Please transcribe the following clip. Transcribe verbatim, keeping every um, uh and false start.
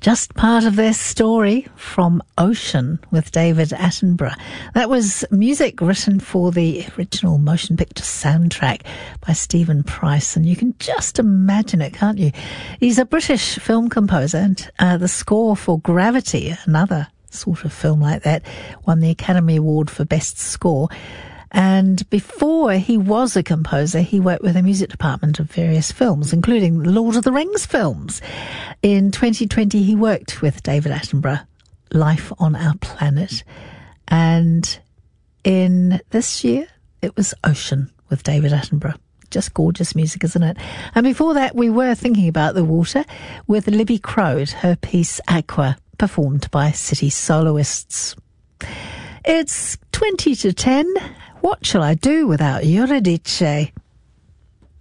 Just part of their story from Ocean with David Attenborough. That was music written for the original motion picture soundtrack by Stephen Price, and you can just imagine it, can't you? He's a British film composer, and uh, the score for Gravity, another sort of film like that, won the Academy Award for Best Score. And before he was a composer, he worked with the music department of various films, including Lord of the Rings films. In twenty twenty, he worked with David Attenborough, Life on Our Planet. And in this year, it was Ocean with David Attenborough. Just gorgeous music, isn't it? And before that, we were thinking about the water with Libby Crode, her piece Aqua, performed by City Soloists. It's twenty to ten. What shall I do without Eurydice?